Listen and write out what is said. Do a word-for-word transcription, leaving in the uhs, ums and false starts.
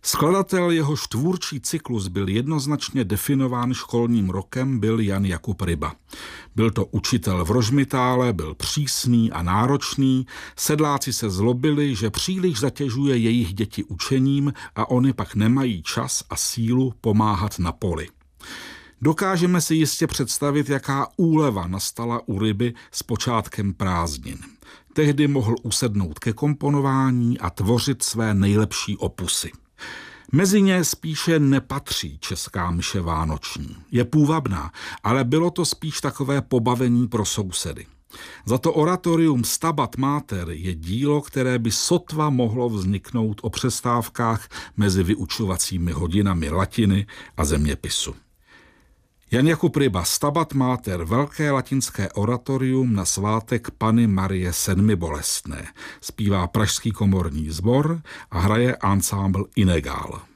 Skladatel, jehož tvůrčí cyklus byl jednoznačně definován školním rokem, byl Jan Jakub Ryba. Byl to učitel v Rožmitále, byl přísný a náročný, sedláci se zlobili, že příliš zatěžuje jejich děti učením a oni pak nemají čas a sílu pomáhat na poli. Dokážeme si jistě představit, jaká úleva nastala u Ryby s počátkem prázdnin. Tehdy mohl usednout ke komponování a tvořit své nejlepší opusy. Mezi ně spíše nepatří česká mše vánoční. Je půvabná, ale bylo to spíš takové pobavení pro sousedy. Za to oratorium Stabat Mater je dílo, které by sotva mohlo vzniknout o přestávkách mezi vyučovacími hodinami latiny a zeměpisu. Jan Jakub Ryba, Stabat Mater, velké latinské oratorium na svátek Panny Marie Sedmibolestné. Zpívá Pražský komorní sbor a hraje ansámbl Inegál.